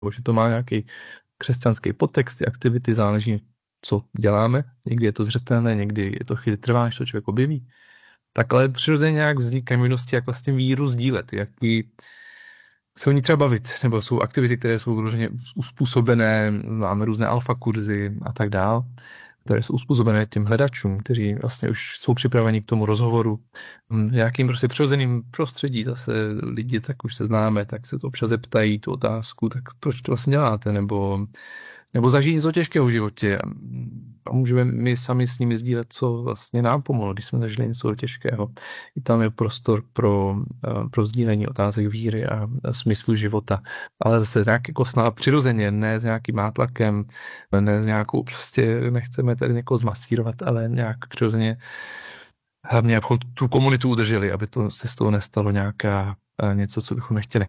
že to má nějaký křesťanský podtext, ty aktivity, záleží, co děláme. Někdy je to zřetelné, někdy je to chvíli trvá, než to člověk objeví. Tak ale přirozeně nějak vznikají možnosti, jak vlastně víru sdílet, jaký se o ní třeba bavit, nebo jsou aktivity, které jsou různě uspůsobené, máme různé alfa kurzy a tak dál, které jsou uspůsobené těm hledačům, kteří vlastně už jsou připraveni k tomu rozhovoru. V nějakým prostě přirozeným prostředí zase lidi, tak už se známe, tak se to občas zeptají tu otázku, tak proč to vlastně děláte, nebo zažijí něco těžkého v životě a můžeme my sami s nimi sdílet, co vlastně nám pomohlo, když jsme zažili něco těžkého. I tam je prostor pro sdílení otázek víry a smyslu života. Ale zase nějak jako snad přirozeně, ne s nějakým nátlakem, ne s nějakou prostě, nechceme tady někoho zmasírovat, ale nějak přirozeně hlavně abychom tu komunitu udrželi, aby to se z toho nestalo nějaká něco, co bychom nechtěli.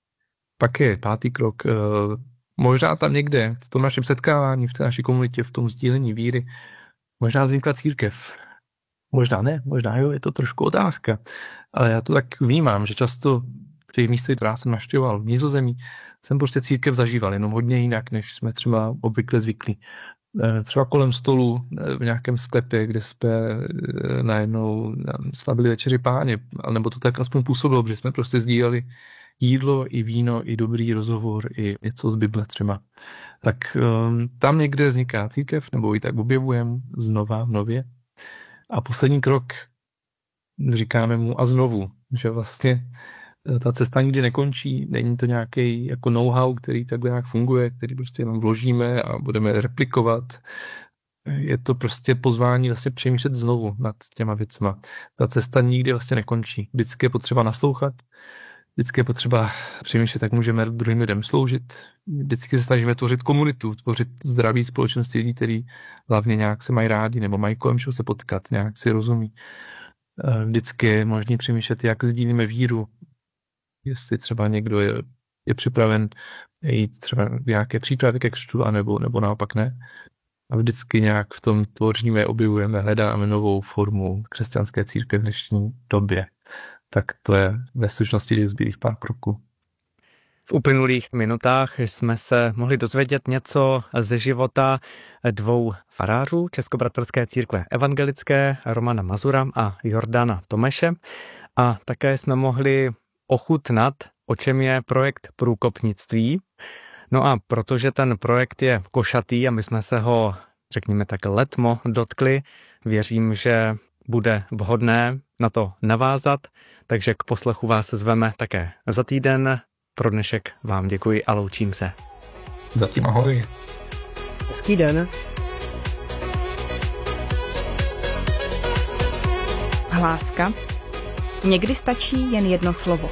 Pak je 5. krok, možná tam někde, v tom našem setkávání, v té naší komunitě, v tom sdílení víry, možná vznikla církev. Možná ne, možná jo, je to trošku otázka. Ale já to tak vnímám, že často v těch místech, která jsem navštěvoval v Nizozemí, jsem prostě církev zažíval, jenom hodně jinak, než jsme třeba obvykle zvyklí. Třeba kolem stolu v nějakém sklepě, kde jsme najednou slavili večeři Páně, nebo to tak aspoň působilo, protože jsme prostě sdíleli jídlo i víno, i dobrý rozhovor, i něco z Bible třeba. Tak tam někde vzniká církev, nebo ji tak objevujeme znova, nově. A poslední krok, říkáme mu a znovu, že vlastně ta cesta nikdy nekončí, není to nějaký jako know-how, který takhle nějak funguje, který prostě jenom vložíme a budeme replikovat. Je to prostě pozvání vlastně přemýšlet znovu nad těma věcma. Ta cesta nikdy vlastně nekončí. Vždycky je potřeba naslouchat, vždycky je potřeba přemýšlet, jak můžeme druhým lidem sloužit. Vždycky se snažíme tvořit komunitu, tvořit zdraví společnosti lidí, kteří hlavně nějak se mají rádi nebo mají kolem čeho se potkat, nějak si rozumí. Vždycky je možné přemýšlet, jak sdílíme víru. Jestli třeba někdo je připraven jít třeba nějaké přípravy ke křtu, nebo naopak ne. A vždycky nějak v tom tvoříme, objevujeme, hledáme novou formu křesťanské církve v dnešní době. Tak to je ve stručnosti těch zbylých pár kroků. V uplynulých minutách jsme se mohli dozvědět něco ze života 2 farářů Českobratrské církve evangelické, Romana Mazura a Jordana Tomeše. A také jsme mohli ochutnat, o čem je projekt průkopnictví. No a protože ten projekt je košatý a my jsme se ho, řekněme tak, letmo dotkli, věřím, že bude vhodné na to navázat, takže k poslechu vás zveme také za týden. Pro dnešek vám děkuji a loučím se. Zatím ahoj. Hezký den. Hláska. Někdy stačí jen jedno slovo.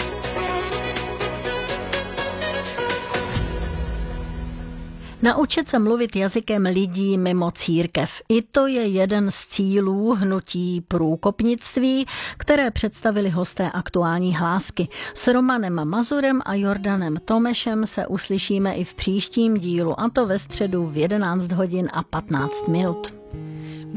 Naučit se mluvit jazykem lidí mimo církev. I to je jeden z cílů hnutí průkopnictví, které představili hosté aktuální hlásky. S Romanem Mazurem a Jordanem Tomešem se uslyšíme i v příštím dílu, a to ve středu v 11 hodin a 15 minut.